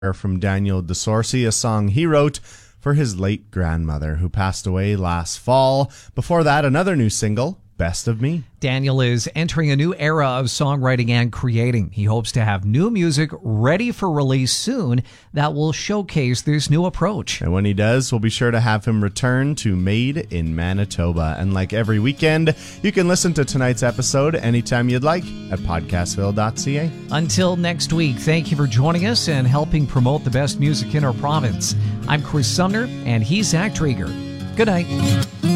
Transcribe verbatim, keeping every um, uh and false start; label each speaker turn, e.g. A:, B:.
A: from Daniel DeSorcy, a song he wrote for his late grandmother who passed away last fall. Before that, another new single, Best of Me.
B: Daniel is entering a new era of songwriting and creating. He hopes to have new music ready for release soon that will showcase this new approach.
A: And when he does, we'll be sure to have him return to Made in Manitoba. And like every weekend, you can listen to tonight's episode anytime you'd like at podcastville dot c a.
B: Until next week, thank you for joining us and helping promote the best music in our province. I'm Chris Sumner, and he's Zach Trieger. Good night.